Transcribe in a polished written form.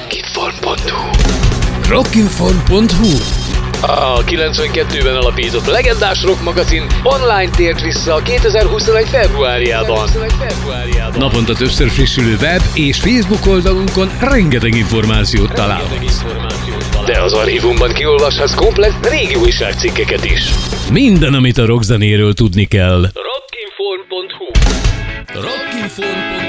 Rockinform.hu. Rockinform.hu. A 92-ben alapított legendás rock magazin online tért vissza a 2021. februárjában. Naponta többször frissülő web és Facebook oldalunkon rengeteg információt találhatsz. De az archívumban kiolvashatsz komplett régi újságcikkeket is. Minden, amit a rockzenéről tudni kell. Rockinform.hu. Rockinform.hu.